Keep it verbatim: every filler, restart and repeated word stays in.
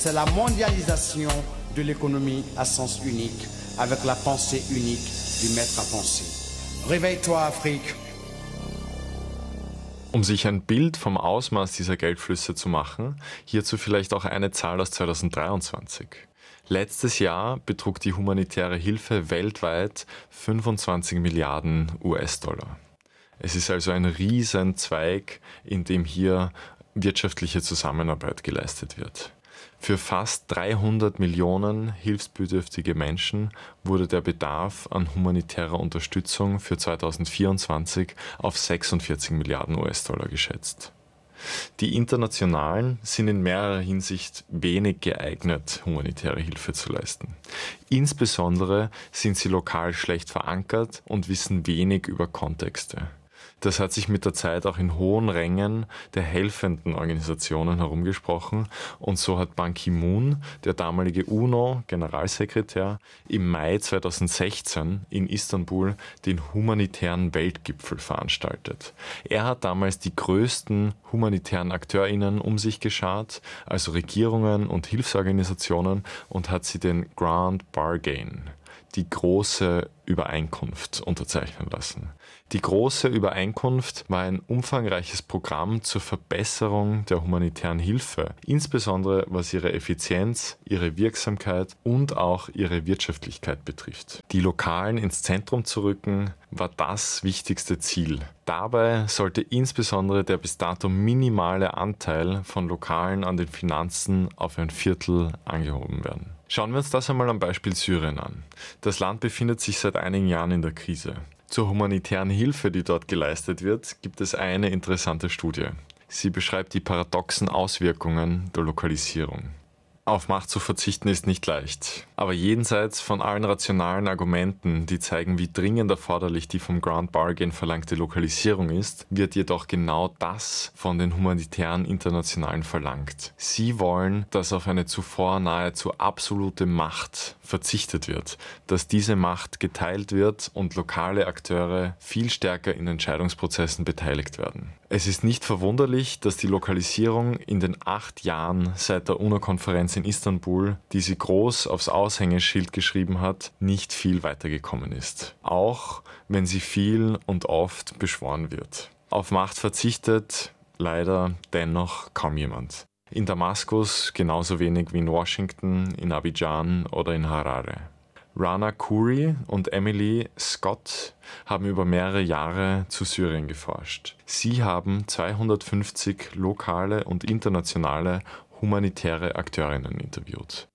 c'est la mondialisation de l'économie à sens unique, avec la pensée unique du maître à penser. Réveille-toi, Afrique! Um sich ein Bild vom Ausmaß dieser Geldflüsse zu machen, hierzu vielleicht auch eine Zahl aus zweitausenddreiundzwanzig. Letztes Jahr betrug die humanitäre Hilfe weltweit fünfundzwanzig Milliarden U S-Dollar. Es ist also ein Riesenzweig, in dem hier wirtschaftliche Zusammenarbeit geleistet wird. Für fast dreihundert Millionen hilfsbedürftige Menschen wurde der Bedarf an humanitärer Unterstützung für zweitausendvierundzwanzig auf sechsundvierzig Milliarden U S-Dollar geschätzt. Die Internationalen sind in mehrerer Hinsicht wenig geeignet, humanitäre Hilfe zu leisten. Insbesondere sind sie lokal schlecht verankert und wissen wenig über Kontexte. Das hat sich mit der Zeit auch in hohen Rängen der helfenden Organisationen herumgesprochen und so hat Ban Ki-moon, der damalige UNO-Generalsekretär, im Mai zweitausendsechzehn in Istanbul den humanitären Weltgipfel veranstaltet. Er hat damals die größten humanitären AkteurInnen um sich geschart, also Regierungen und Hilfsorganisationen, und hat sie den Grand Bargain, die große Übereinkunft, unterzeichnen lassen. Die große Übereinkunft war ein umfangreiches Programm zur Verbesserung der humanitären Hilfe, insbesondere was ihre Effizienz, ihre Wirksamkeit und auch ihre Wirtschaftlichkeit betrifft. Die Lokalen ins Zentrum zu rücken, war das wichtigste Ziel. Dabei sollte insbesondere der bis dato minimale Anteil von Lokalen an den Finanzen auf ein Viertel angehoben werden. Schauen wir uns das einmal am Beispiel Syrien an. Das Land befindet sich seit einigen Jahren in der Krise. Zur humanitären Hilfe, die dort geleistet wird, gibt es eine interessante Studie. Sie beschreibt die paradoxen Auswirkungen der Lokalisierung. Auf Macht zu verzichten ist nicht leicht. Aber jenseits von allen rationalen Argumenten, die zeigen, wie dringend erforderlich die vom Grand Bargain verlangte Lokalisierung ist, wird jedoch genau das von den humanitären Internationalen verlangt. Sie wollen, dass auf eine zuvor nahezu absolute Macht verzichtet wird, dass diese Macht geteilt wird und lokale Akteure viel stärker in Entscheidungsprozessen beteiligt werden. Es ist nicht verwunderlich, dass die Lokalisierung in den acht Jahren seit der UNO-Konferenz in Istanbul, die sie groß aufs Aushängeschild geschrieben hat, nicht viel weitergekommen ist. Auch wenn sie viel und oft beschworen wird. Auf Macht verzichtet leider dennoch kaum jemand. In Damaskus genauso wenig wie in Washington, in Abidjan oder in Harare. Rana Khoury und Emily Scott haben über mehrere Jahre zu Syrien geforscht. Sie haben zweihundertfünfzig lokale und internationale humanitäre Akteurinnen interviewt.